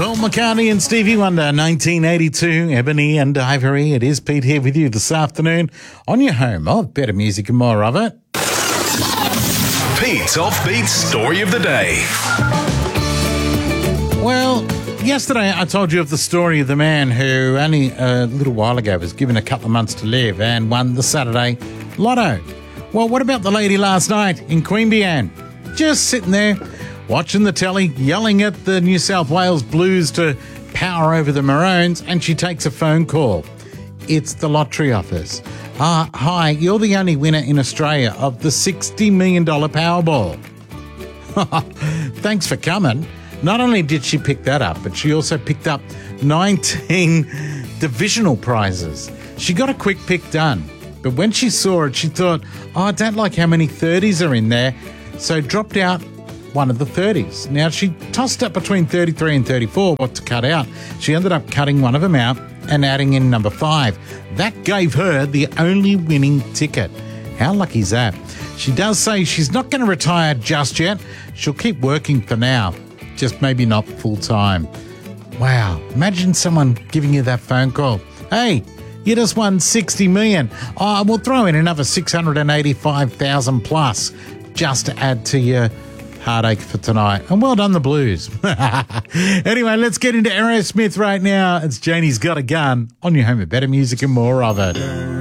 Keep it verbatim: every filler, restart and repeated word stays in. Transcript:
Paul McCartney and Stevie Wonder, nineteen eighty-two, Ebony and Ivory. It is Pete here with you this afternoon on your home of better music and more of it. Pete's Offbeat Story of the Day. Well, yesterday I told you of the story of the man who only a little while ago was given a couple of months to live and won the Saturday Lotto. Well, what about the lady last night in Queanbeyan? Just sitting there, watching the telly, yelling at the New South Wales Blues to power over the Maroons, and she takes a phone call. It's the lottery office. Ah, hi, you're the only winner in Australia of the sixty million dollars Powerball. Thanks for coming. Not only did she pick that up, but she also picked up nineteen divisional prizes. She got a quick pick done, but when she saw it, she thought, oh, I don't like how many thirties are in there, so dropped out one of the thirties. Now, she tossed up between thirty-three and thirty-four what to cut out. She ended up cutting one of them out and adding in number five. That gave her the only winning ticket. How lucky is that? She does say she's not going to retire just yet. She'll keep working for now, just maybe not full time. Wow, imagine someone giving you that phone call. Hey, you just won sixty million dollars. Oh, we'll throw in another six hundred eighty-five thousand dollars plus just to add to your heartache for tonight. And well done, the Blues. Anyway, let's get into Aerosmith right now. It's Janie's Got a Gun on your home of better music and more of it.